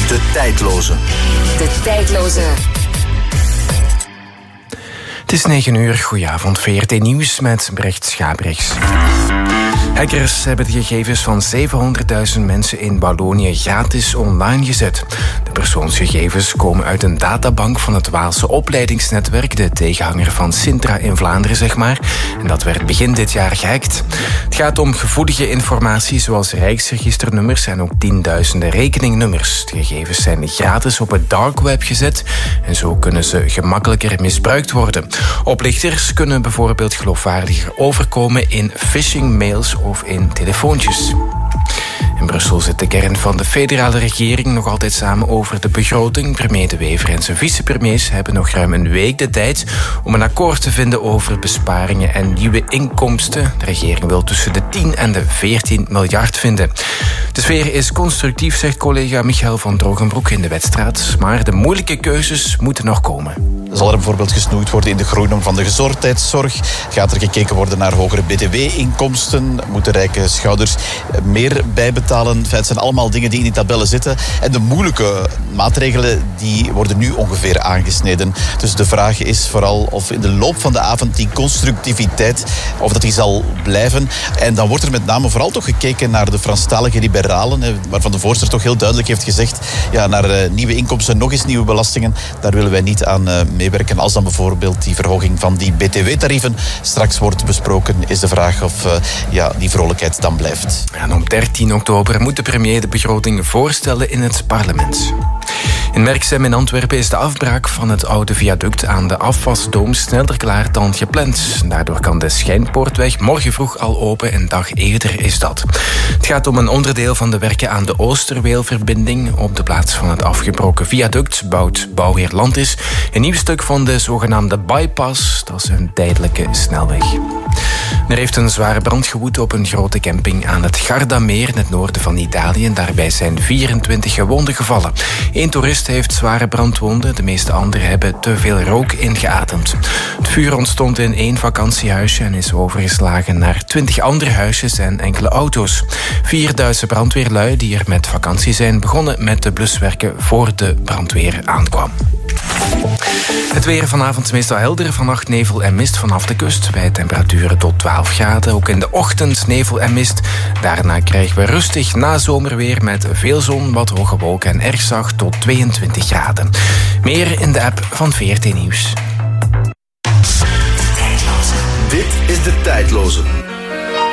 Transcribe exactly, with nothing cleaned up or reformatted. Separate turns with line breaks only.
De tijdloze.
De tijdloze.
Het is negen uur, goedenavond, V R T Nieuws met Brecht Schabrichs. Hackers hebben de gegevens van zevenhonderdduizend mensen in Wallonië gratis online gezet. De persoonsgegevens komen uit een databank van het Waalse opleidingsnetwerk, de tegenhanger van Sintra in Vlaanderen, zeg maar. En dat werd begin dit jaar gehackt. Het gaat om gevoelige informatie zoals rijksregisternummers en ook tienduizenden rekeningnummers. De gegevens zijn gratis op het dark web gezet en zo kunnen ze gemakkelijker misbruikt worden. Oplichters kunnen bijvoorbeeld geloofwaardiger overkomen in phishing-mails of in telefoontjes. In Brussel zit de kern van de federale regering nog altijd samen over de begroting. Premier De Wever en zijn vicepremiers hebben nog ruim een week de tijd om een akkoord te vinden over besparingen en nieuwe inkomsten. De regering wil tussen de tien en de veertien miljard vinden. De sfeer is constructief, zegt collega Michael van Drogenbroek in de Wetstraat. Maar de moeilijke keuzes moeten nog komen.
Zal er bijvoorbeeld gesnoeid worden in de groeien van de gezondheidszorg? Gaat er gekeken worden naar hogere B T W-inkomsten? Moeten rijke schouders meer bijbetalen? Het zijn allemaal dingen die in die tabellen zitten. En de moeilijke maatregelen die worden nu ongeveer aangesneden. Dus de vraag is vooral of in de loop van de avond die constructiviteit, of dat die zal blijven. En dan wordt er met name vooral toch gekeken naar de Franstalige liberalen, waarvan de voorzitter toch heel duidelijk heeft gezegd, ja, naar nieuwe inkomsten, nog eens nieuwe belastingen, daar willen wij niet aan meewerken. Als dan bijvoorbeeld die verhoging van die B T W-tarieven straks wordt besproken, is de vraag of uh, ja, die vrolijkheid dan blijft.
En op dertien oktober moet de premier de begroting voorstellen in het parlement. In Merksem in Antwerpen is de afbraak van het oude viaduct aan de afwasdoom sneller klaar dan gepland. Daardoor kan de Schijnpoortweg morgen vroeg al open, een dag eerder is dat. Het gaat om een onderdeel van de werken aan de Oosterweelverbinding. Op de plaats van het afgebroken viaduct bouwt Bouwheer Landis een nieuw stuk van de zogenaamde bypass. Dat is een tijdelijke snelweg. Er heeft een zware brand gewoed op een grote camping aan het Gardameer in het noorden van Italië. Daarbij zijn vierentwintig gewonden gevallen. Eén toerist heeft zware brandwonden. De meeste anderen hebben te veel rook ingeademd. Het vuur ontstond in één vakantiehuisje en is overgeslagen naar twintig andere huisjes en enkele auto's. Vier Duitse brandweerlui die er met vakantie zijn begonnen met de bluswerken voor de brandweer aankwam. Het weer vanavond meestal helder, vannacht nevel en mist vanaf de kust bij temperaturen tot twaalf graden. Ook in de ochtend nevel en mist. Daarna krijgen we rustig nazomerweer met veel zon, wat hoge wolken en erg zacht tot tweeëntwintig graden. Meer in de app van V R T Nieuws.
Dit is De Tijdloze.